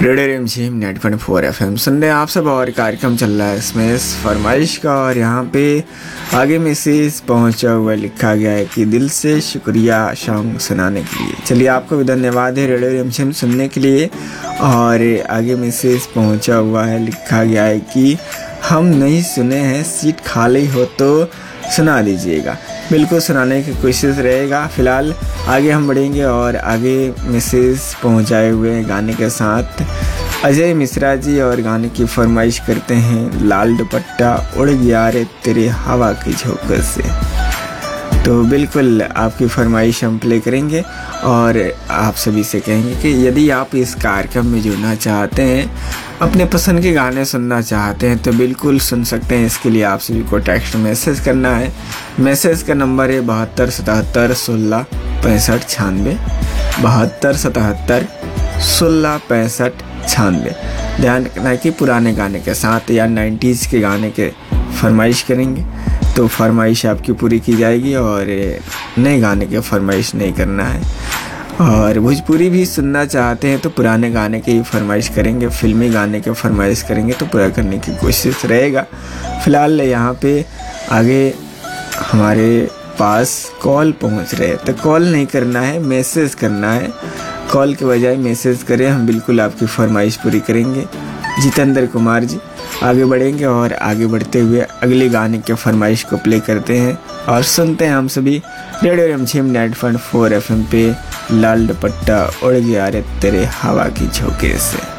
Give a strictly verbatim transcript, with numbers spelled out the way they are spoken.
Radio रिमझिम ninety point four F M सुन रहे हैं आप सब। और कार्यक्रम चल रहा है इसमें फरमाइश का, और यहाँ पे आगे मैसेज पहुँचा हुआ लिखा गया है कि दिल से शुक्रिया सॉन्ग सुनाने के लिए। चलिए, आपको भी धन्यवाद है रेडियो रिमझिम सुनने के लिए। और आगे मैसेज पहुँचा हुआ है, लिखा गया है कि हम नहीं सुने हैं, सीट खाली हो तो सुना दीजिएगा। बिल्कुल सुनाने की कोशिश रहेगा। फ़िलहाल आगे हम बढ़ेंगे और आगे मैसेज पहुंचाए हुए गाने के साथ अजय मिश्रा जी, और गाने की फरमाइश करते हैं लाल दुपट्टा उड़ गया रे तेरे हवा की झोंके से। तो बिल्कुल आपकी फरमाइश हम प्ले करेंगे और आप सभी से कहेंगे कि यदि आप इस कार्यक्रम में जुड़ना चाहते हैं, अपने पसंद के गाने सुनना चाहते हैं, तो बिल्कुल सुन सकते हैं। इसके लिए आप सभी को टेक्स्ट मैसेज करना है। मैसेज का नंबर है बहत्तर सतहत्तर सोलह पैंसठ छियानवे बहत्तर सतहत्तर सोलह पैंसठ छियानवे। ध्यान रखना है कि पुराने गाने के साथ या नाइन्टीज़ के गाने के फरमाइश करेंगे तो फरमाइश आपकी पूरी की जाएगी, और नए गाने के फरमाइश नहीं करना है। और भोजपुरी भी सुनना चाहते हैं तो पुराने गाने के ही फरमाइश करेंगे, फिल्मी गाने के फरमाइश करेंगे तो पूरा करने की कोशिश रहेगा। फ़िलहाल यहाँ पे आगे हमारे पास कॉल पहुँच रहे हैं, तो कॉल नहीं करना है, मैसेज करना है। कॉल के बजाय मैसेज करें, हम बिल्कुल आपकी फरमाइश पूरी करेंगे। जितेंद्र कुमार जी, आगे बढ़ेंगे और आगे बढ़ते हुए अगले गाने के फरमाइश को प्ले करते हैं और सुनते हैं हम सभी रेडियो रिमझिम ninety point four F M पे लाल दुपट्टा उड़ गया रे तेरे हवा की झोंके से।